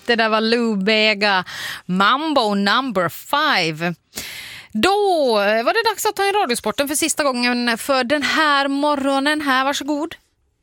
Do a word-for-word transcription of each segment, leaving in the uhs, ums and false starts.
Det där var Lou Bega, Mambo number five. Då var det dags att ta in Radiosporten för sista gången för den här morgonen. Här, varsågod.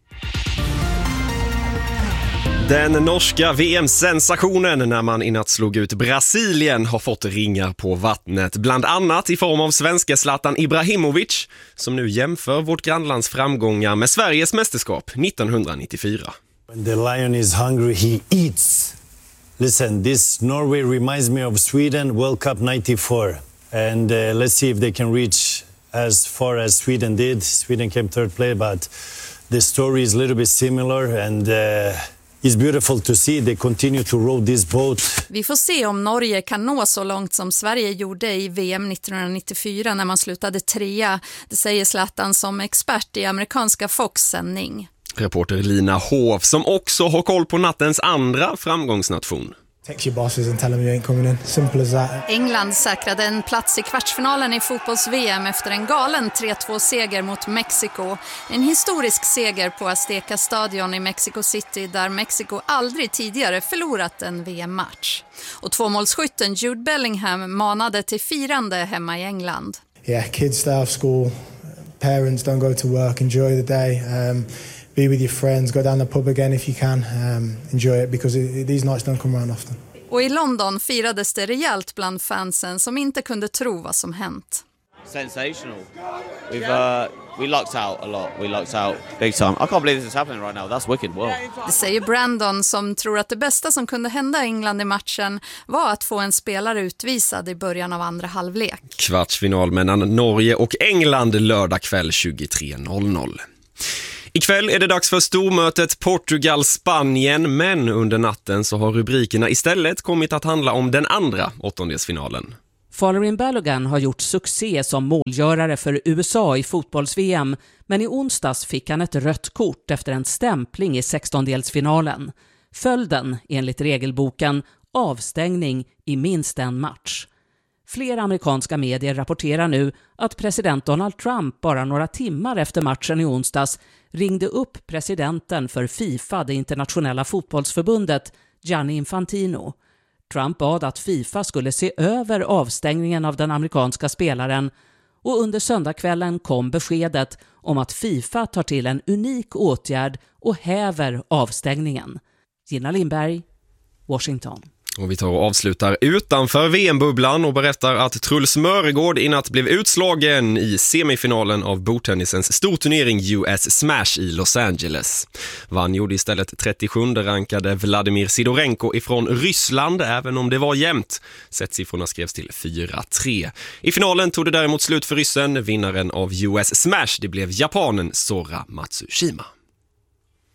Den norska V M-sensationen när man i natt slog ut Brasilien har fått ringar på vattnet. Bland annat i form av svenska Zlatan Ibrahimovic som nu jämför vårt grannlands framgångar med Sveriges mästerskap nittonhundranittiofyra. When the lion is hungry, he eats. Listen, this Norway reminds me of Sweden World Cup ninety-four. And uh, let's see if they can reach as far as Sweden did. Sweden came third place, but the story is a little bit similar and... Uh, It's beautiful to see they continue to row this boat. Vi får se om Norge kan nå så långt som Sverige gjorde i V M nittonhundranittiofyra när man slutade trea. Det säger Zlatan som expert i amerikanska Fox-sändning. Reporter Lina Hof som också har koll på nattens andra framgångsnation. Text your bosses and tell them you ain't coming in. Simple as that. England säkrade en plats i kvartsfinalen i fotbolls-V M efter en galen tre två seger mot Mexiko. En historisk seger på Azteca Stadion i Mexico City där Mexiko aldrig tidigare förlorat en V M-match. Och tvåmålsskytten Jude Bellingham manade till firande hemma i England. Yeah, kids stay off school. Parents don't go to work. Enjoy the day. Um, Be with your friends, go down the pub again if you can. Um, enjoy it because it, these nights don't come around often. Och i London firades det rejält bland fansen som inte kunde tro vad som hänt. Sensational. We've uh, we lucked out a lot. We lucked out big time. I can't believe this is happening right now. That's wicked. Wow. Det säger Brandon som tror att det bästa som kunde hända England i matchen var att få en spelare utvisad i början av andra halvlek. Kvartsfinal mellan Norge och England lördag kväll tjugotre noll noll. Ikväll är det dags för stormötet Portugal-Spanien, men under natten så har rubrikerna istället kommit att handla om den andra åttondelsfinalen. Folarin Balogun har gjort succé som målgörare för U S A i fotbolls-V M, men i onsdags fick han ett rött kort efter en stämpling i sextondelsfinalen. Följden, enligt regelboken, avstängning i minst en match. Flera amerikanska medier rapporterar nu att president Donald Trump bara några timmar efter matchen i onsdags ringde upp presidenten för FIFA, det internationella fotbollsförbundet, Gianni Infantino. Trump bad att FIFA skulle se över avstängningen av den amerikanska spelaren och under söndagskvällen kom beskedet om att FIFA tar till en unik åtgärd och häver avstängningen. Gina Lindberg, Washington. Och vi tar och avslutar utanför V M-bubblan och berättar att Truls Mörgård i natt blev utslagen i semifinalen av bordtennisens storturnering U S Smash i Los Angeles. Vann gjorde istället trettiosjunde rankade Vladimir Sidorenko ifrån Ryssland, även om det var jämnt. Sättsiffrorna skrevs till fyra tre. I finalen tog det däremot slut för ryssen. Vinnaren av U S Smash, det blev japanen Sora Matsushima.